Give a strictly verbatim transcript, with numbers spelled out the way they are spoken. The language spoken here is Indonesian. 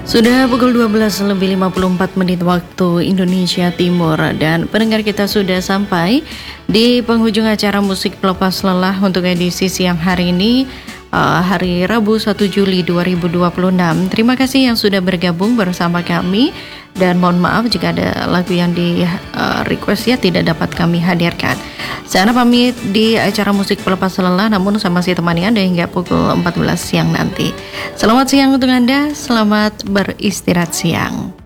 Sudah pukul dua belas lebih lima puluh empat menit waktu Indonesia Timur, dan pendengar kita sudah sampai di penghujung acara musik pelepas lelah untuk edisi siang hari ini, uh, hari Rabu satu Juli dua ribu dua puluh enam. Terima kasih yang sudah bergabung bersama kami, dan mohon maaf jika ada lagu yang di uh, request ya tidak dapat kami hadirkan. Saya pamit di acara musik pelepas lelah, namun sama si temani Anda hingga pukul empat belas siang nanti. Selamat siang untuk Anda, selamat beristirahat siang.